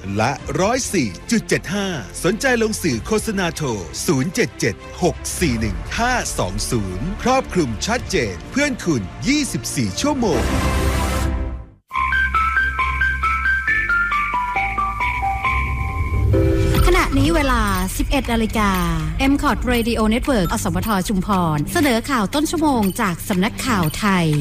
และ104.75 สนใจลงสื่อโฆษณาโทร 077-641-520 ครอบคลุมชัดเจนเพื่อนคุณ 24 ชั่วโมงขณะนี้เวลา 11 นาฬิกา MCOT Radio Network อสมทชุมพรเสนอข่าวต้นชั่วโมงจากสำนักข่าวไทย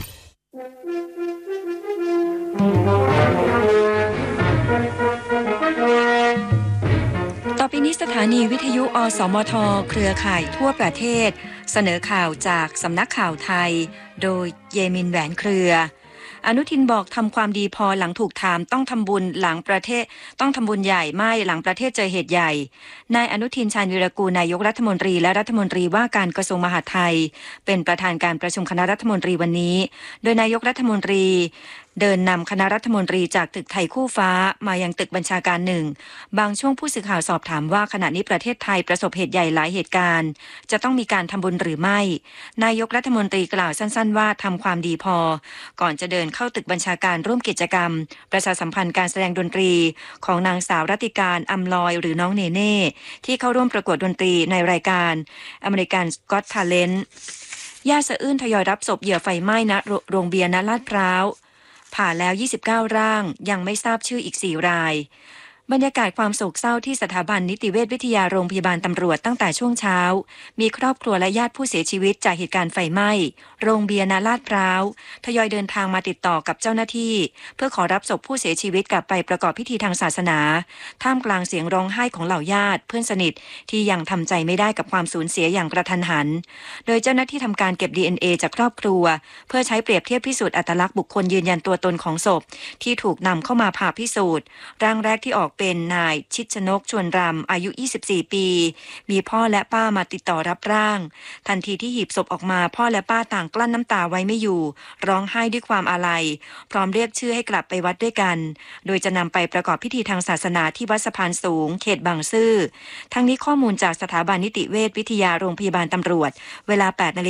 ต่อไปนี้สถานีวิทยุอสมทเครือข่ายทั่วประเทศเสนอข่าวจากสำนักข่าวไทยโดยเยมินแหวนเครืออนุทินบอกทำความดีพอหลังถูกถามต้องทำบุญหลังประเทศต้องทำบุญใหญ่ไม่หลังประเทศเจอเหตุใหญ่นายอนุทินชาญวีรกูลนายกรัฐมนตรีและรัฐมนตรีว่าการกระทรวงมหาดไทยเป็นประธานการประชุมคณะรัฐมนตรีวันนี้โดยนายกรัฐมนตรีเดินนำคณะรัฐมนตรีจากตึกไทยคู่ฟ้ามายังตึกบัญชาการ1บางช่วงผู้สื่อข่าวสอบถามว่าขณะนี้ประเทศไทยประสบเหตุใหญ่หลายเหตุการณ์จะต้องมีการทำบุญหรือไม่นายกรัฐมนตรีกล่าวสั้นๆว่าทำความดีพอก่อนจะเดินเข้าตึกบัญชาการร่วมกิจกรรมประชาสัมพันธ์การแสดงดนตรีของนางสาวรัติการอำลอยหรือน้องเนเน่ที่เข้าร่วมประกวดดนตรีในรายการ American Got Talent ญาติสะอื้นทยอยรับศพเหยื่อไฟไหม้ณโรงเบียร์ณลาดพร้าวผ่าแล้ว29ร่างยังไม่ทราบชื่ออีก4รายบรรยากาศความโศกเศร้าที่สถาบันนิติเวชวิทยาโรงพยาบาลตำรวจตั้งแต่ช่วงเช้ามีครอบครัวและญาติผู้เสียชีวิตจากเหตุการณ์ไฟไหม้โรงเบียร์ณลาดพร้าวทยอยเดินทางมาติดต่อกับเจ้าหน้าที่เพื่อขอรับศพผู้เสียชีวิตกลับไปประกอบพิธีทางศาสนาท่ามกลางเสียงร้องไห้ของเหล่าญาติเพื่อนสนิทที่ยังทำใจไม่ได้กับความสูญเสียอย่างกระทันหันโดยเจ้าหน้าที่ทำการเก็บ DNA จากครอบครัวเพื่อใช้เปรียบเทียบพิสูจน์อัตลักษณ์บุคคลยืนยันตัวตนของศพที่ถูกนำเข้ามาผ่าพิสูจน์ร่างแรกที่ออกเป็นนายชิดชนกชวนรำอายุ24ปีมีพ่อและป้ามาติดต่อรับร่างทันทีที่หีบศพออกมาพ่อและป้าต่างกลั้นน้ำตาไว้ไม่อยู่ร้องไห้ด้วยความอาลัยพร้อมเรียกชื่อให้กลับไปวัดด้วยกันโดยจะนำไปประกอบพิธีทางศาสนาที่วัดสะพานสูงเขตบางซื่อทั้งนี้ข้อมูลจากสถาบันนิติเวชวิทยาโรงพยาบาลตำรวจเวลา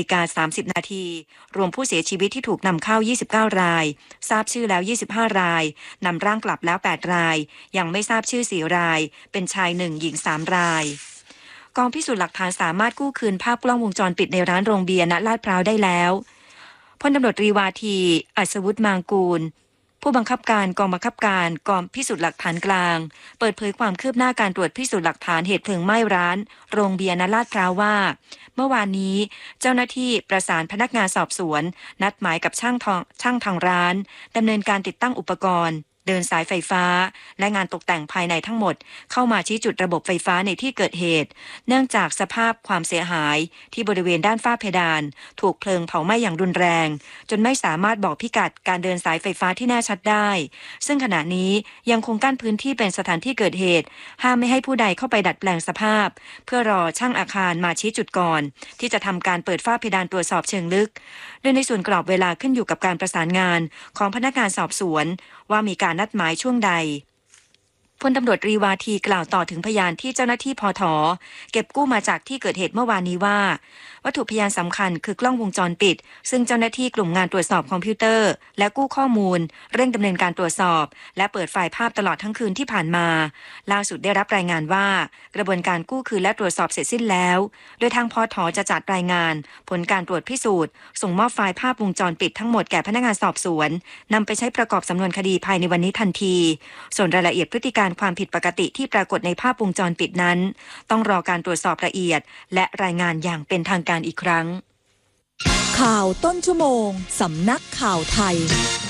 8:30 นาทีรวมผู้เสียชีวิตที่ถูกนำเข้า29รายทราบชื่อแล้ว25รายนำร่างกลับแล้ว8รายยังไม่ทราบชื่อ4รายเป็นชาย1หญิง3รายกองพิสูจน์หลักฐานสามารถกู้คืนภาพกล้องวงจรปิดในร้านโรงเบียร์ณลาดพร้าวได้แล้วพลตำรวจตรีวาทีอัศวุฒิมางกูลผู้บังคับการกองบังคับการกองพิสูจน์หลักฐานกลางเปิดเผยความคืบหน้าการตรวจพิสูจน์หลักฐานเหตุเพลิงไหม้ร้านโรงเบียร์ณลาดพร้าวว่าเมื่อวานนี้เจ้าหน้าที่ประสานพนักงานสอบสวนนัดหมายกับช่างทางร้านดำเนินการติดตั้งอุปกรณ์เดินสายไฟฟ้าและงานตกแต่งภายในทั้งหมดเข้ามาชี้จุดระบบไฟฟ้าในที่เกิดเหตุเนื่องจากสภาพความเสียหายที่บริเวณด้านฝ้าเพดานถูกเพลิงเผาไหม้อย่างรุนแรงจนไม่สามารถบอกพิกัดการเดินสายไฟฟ้าที่แน่ชัดได้ซึ่งขณะนี้ยังคงกั้นพื้นที่เป็นสถานที่เกิดเหตุห้ามไม่ให้ผู้ใดเข้าไปดัดแปลงสภาพเพื่อรอช่างอาคารมาชี้จุดก่อนที่จะทำการเปิดฝ้าเพดานตรวจสอบเชิงลึกโดยในส่วนกรอบเวลาขึ้นอยู่กับการประสานงานของพนักงานสอบสวนว่ามีการนัดหมายช่วงใดพลตำรวจตรีวาทีกล่าวต่อถึงพยานที่เจ้าหน้าที่ภท.เก็บกู้มาจากที่เกิดเหตุเมื่อวานนี้ว่าวัตถุพยานสำคัญคือกล้องวงจรปิดซึ่งเจ้าหน้าที่กลุ่มงานตรวจสอบคอมพิวเตอร์และกู้ข้อมูลเร่งดำเนินการตรวจสอบและเปิดไฟล์ภาพตลอดทั้งคืนที่ผ่านมาล่าสุดได้รับรายงานว่ากระบวนการกู้คืนและตรวจสอบเสร็จสิ้นแล้วโดยทางภท.จะจัดรายงานผลการตรวจพิสูจน์ส่งมอบไฟล์ภาพวงจรปิดทั้งหมดแก่พนักงานสอบสวนนำไปใช้ประกอบสำนวนคดีภายในวันนี้ทันทีส่วนรายละเอียดพฤติการความผิดปกติที่ปรากฏในภาพวงจรปิดนั้นต้องรอการตรวจสอบละเอียดและรายงานอย่างเป็นทางการอีกครั้งข่าวต้นชั่วโมงสำนักข่าวไทย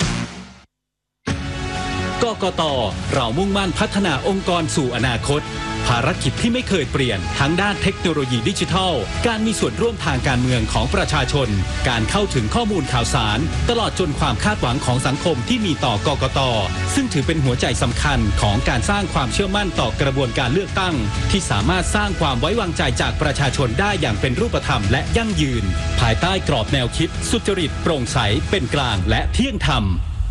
กกต.เรามุ่งมั่นพัฒนาองค์กรสู่อนาคตภารกิจที่ไม่เคยเปลี่ยนทั้งด้านเทคโนโลยีดิจิทัลการมีส่วนร่วมทางการเมืองของประชาชนการเข้าถึงข้อมูลข่าวสารตลอดจนความคาดหวังของสังคมที่มีต่อกกต.ซึ่งถือเป็นหัวใจสำคัญของการสร้างความเชื่อมั่นต่อกระบวนการเลือกตั้งที่สามารถสร้างความไว้วางใจจากประชาชนได้อย่างเป็นรูปธรรมและยั่งยืนภายใต้กรอบแนวคิดสุจริตโปร่งใสเป็นกลางและเที่ยงธรรม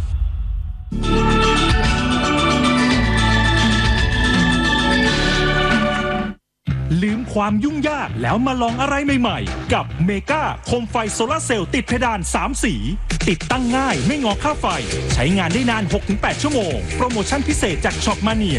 ลืมความยุ่งยากแล้วมาลองอะไรใหม่ๆกับเมกาโคมไฟโซลาร์เซลล์ติดเพดาน3สีติดตั้งง่ายไม่งอค่าไฟใช้งานได้นาน 6-8 ชั่วโมงโปรโมชั่นพิเศษจากช็อปมาเนีย